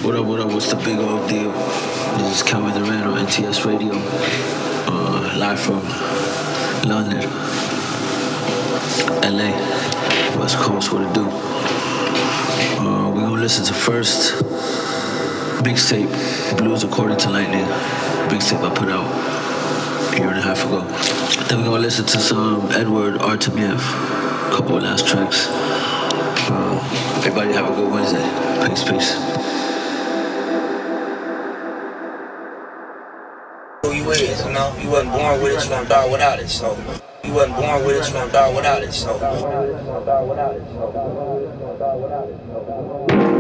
What up, what's the big old deal? This is Kelvin Durant on NTS Radio, live from London, LA, West Coast, what it do? We're gonna listen to first mixtape, Blues According to Lightning, mixtape I put out a year and a half ago. Then we're gonna listen to some Edward Artemiev, a couple of last tracks. Everybody have a good Wednesday. Peace. Who you is, you know? You wasn't born with it, you gonna die without it, so. You wasn't born with it, you gonna die without it, so.